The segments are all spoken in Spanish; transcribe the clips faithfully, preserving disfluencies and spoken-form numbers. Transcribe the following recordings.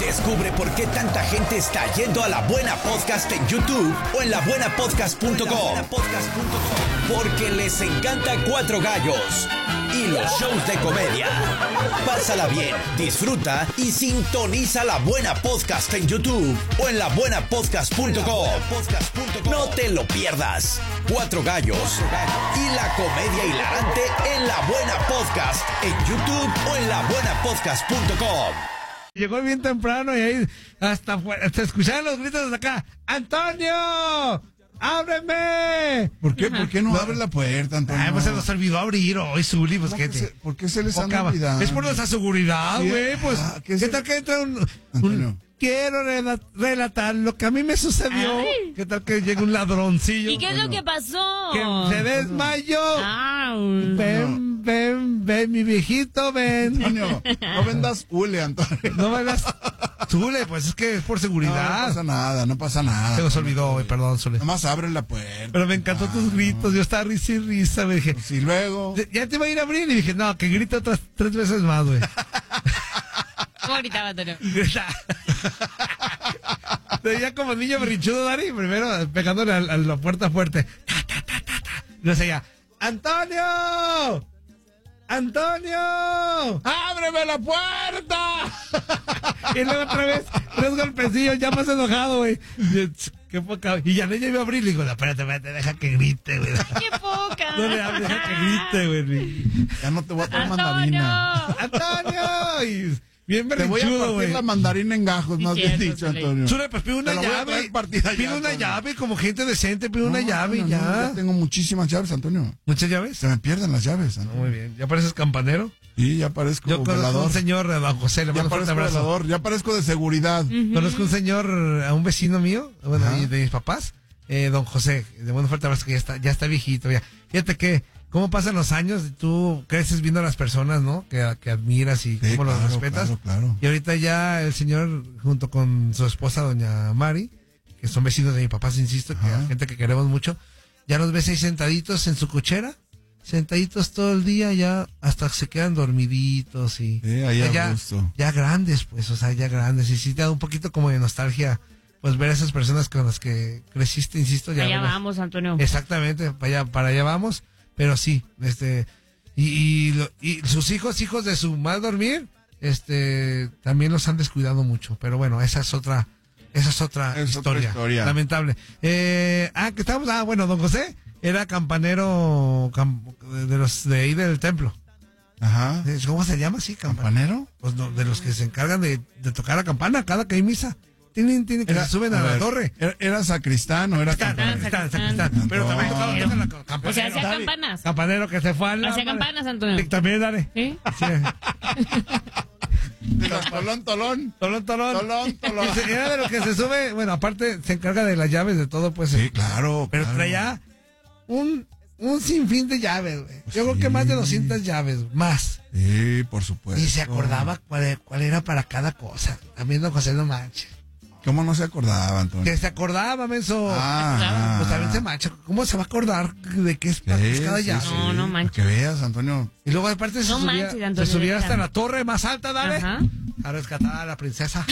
Descubre por qué tanta gente está yendo a La Buena Podcast en YouTube o en la buena podcast punto com. Porque les encanta Cuatro Gallos y los shows de comedia. Pásala bien, disfruta y sintoniza La Buena Podcast en YouTube o en la buena podcast punto com. No te lo pierdas. Cuatro Gallos y la comedia hilarante en La Buena Podcast en YouTube o en la buena podcast punto com. Llegó bien temprano y ahí hasta, hasta escuchaban los gritos desde acá. ¡Antonio! ¡Ábreme! ¿Por qué? ¿Por qué no, no abre la puerta, Antonio? Ay, pues se nos olvidó abrir hoy, Zuli, pues qué te... ¿Por qué se les anda olvidando? Es por nuestra seguridad, güey, pues. Ah, ¿qué, ¿qué tal que entra un... un quiero relatar lo que a mí me sucedió. Ay. ¿Qué tal que llega un ladroncillo? ¿Y qué es lo que pasó? Que se desmayó. Ah, ven, no. ven, ven, mi viejito, ven. Antonio, no vendas hule, Antonio. No vendas hule, pues es que es por seguridad. No, no pasa nada, no pasa nada. Se nos olvidó, güey, perdón, Zule. Nomás abre la puerta. Pero me encantó ah, tus gritos, yo estaba risa y risa, me dije. Pues y luego. Ya te iba a ir a abrir y dije, no, que grita otras tres veces más, güey. ¿Cómo gritaba, Antonio? Grita. Veía como niño berrinchudo, Dari, primero pegándole a, a la puerta fuerte. Ta, ta, ta, ta, ta. Y luego seguía, ¡Antonio! ¡Antonio! ¡Ábreme la puerta! Y luego otra vez, tres golpecillos, ya más enojado, güey. Qué poca. Y ya ella iba a abrir, y digo, no, espérate, espérate, deja que grite, güey. ¡Qué poca! No le hables, deja que grite, güey. Ya no te voy a poner mandarina. ¡Antonio! Y bien te voy a partir güey. La mandarina en gajos, más bien dicho, Antonio. Chule, pues pide una llave. Pide una llave, como gente decente, pide una llave y ya. No, ya tengo muchísimas llaves, Antonio. ¿Muchas llaves? Se me pierden las llaves, Antonio. Muy bien. ¿Ya pareces campanero? Sí, ya parezco Yo conozco velador. un señor, a don José, le ya mando un fuerte parezco abrazo. velador, ya parezco de seguridad. Uh-huh. Conozco un señor, a un vecino mío, bueno, de, de mis papás, eh, don José, le mando un fuerte abrazo, que ya está, ya está viejito, ya. Fíjate que, cómo pasan los años, tú creces viendo a las personas, ¿no? Que, que admiras y sí, cómo claro, los respetas. Claro, claro. Y ahorita ya el señor, junto con su esposa, doña Mari, que son vecinos de mi papá, insisto, que hay gente que queremos mucho, ya los ves ahí sentaditos en su cochera, sentaditos todo el día, ya hasta se quedan dormiditos y sí, ahí a ya, gusto. ya grandes, pues, o sea, ya grandes. Y sí te da un poquito como de nostalgia, pues, ver a esas personas con las que creciste, insisto. Ya allá verás. Vamos, Antonio. Exactamente, para allá, para allá vamos, pero sí, este, y, y, lo, y sus hijos, hijos de su mal dormir, este, también los han descuidado mucho, pero bueno, esa es otra, esa es otra, es historia, otra historia, lamentable. Eh, ah, que estamos, ah, bueno, don José era campanero cam, de los de ahí del templo. Ajá. ¿Cómo se llama? Sí, campanero. Pues no, de los que se encargan de, de tocar la campana cada que hay misa. Tienen, tienen que era, se suben a, a ver, la torre. ¿Era, era sacristán o era sacristán? Sacristán, sacristán, sacristán. Pero también tocaba la campana. O sea, hacía campanas. Campanero que se fue al... Hacía campanas, Antonio. Sí, también, dale. ¿Sí? Sí. Tolón, tolón. Tolón, tolón. Tolón, tolón. Era de lo que se sube, bueno, aparte se encarga de las llaves, de todo, pues. Sí, claro. Pero claro. traía un, un sinfín de llaves, güey. Yo sí. creo que más de doscientas llaves, más. Sí, por supuesto. Y se acordaba cuál, cuál era para cada cosa. También don José no manches. ¿Cómo no se acordaba, Antonio? Que se acordaba, menso. Ah, pues también se mancha. ¿Cómo se va a acordar de qué es, sí, es cada llave? Sí, no, no manches. Para que veas, Antonio. Y luego aparte se no subía, manches, Antonio, se subía hasta la torre más alta, dale. Ajá. A rescatar a la princesa.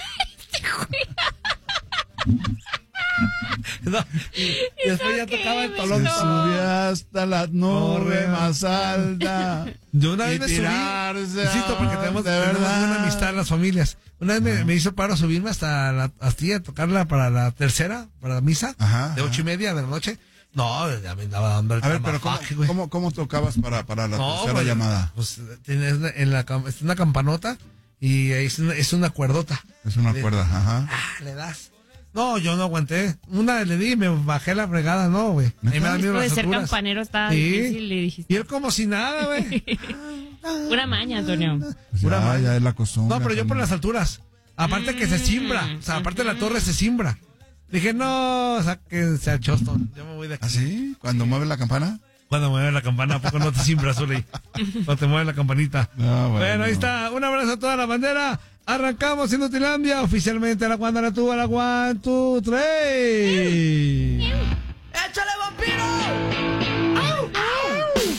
No, y, y después ya tocaba el tolón. Se subía hasta la nube más alta. Yo una vez me subí, insisto, porque tenemos, de tenemos una amistad en las familias. Una vez me, me hizo paro subirme hasta la hasta tocarla para la tercera, para la misa, ajá, de ocho y media de la noche. No, ya me andaba dando el A ver, pero ¿cómo, ¿cómo, ¿cómo tocabas para, para la no, tercera pues, llamada? Pues tienes en la, es una campanota y es una, es una cuerdota. Es una le, cuerda, ajá. Ah, le das. No, yo no aguanté. Una le di y me bajé la fregada, no, güey. Ahí me da miedo de ser campanero está sí. difícil, le dijiste. Y él como si nada, güey. Pura maña, Antonio. Pues ya, maña. Ya es la costumbre. No, pero yo por las alturas. Aparte mm, que se simbra. O sea, aparte mm. la torre se simbra. Dije, no, sáquense a Choston. Yo me voy de aquí. ¿Ah, sí? ¿Cuando mueve la campana? Cuando mueve la campana, ¿a poco no te simbras, Zuli? Cuando te mueve la campanita. No, bueno. bueno, ahí está. Un abrazo a toda la bandera. Arrancamos en Utilandia. Oficialmente a la cuando la tuba, la one, two, three. ¡Échale, vampiro!